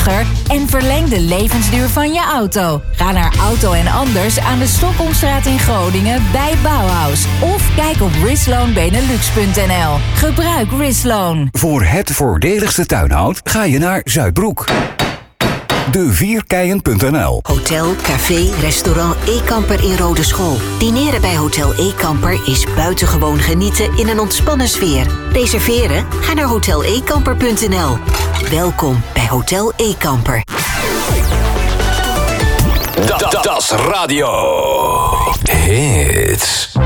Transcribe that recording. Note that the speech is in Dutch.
veiliger en verleng de levensduur van je auto. Ga naar Auto en Anders aan de Stockholmstraat in Groningen bij Bauhaus. Of kijk op risloonbenelux.nl. Gebruik Risloon. Voor het voordeligste tuinhout ga je naar Zuidbroek. De4keien.nl. Hotel, café, restaurant E-Kamper in Rodeschool. Dineren bij Hotel E-Kamper is buitengewoon genieten in een ontspannen sfeer. Reserveren? Ga naar hotelekamper.nl. Welkom bij Hotel E-Kamper. Das Radio Hits.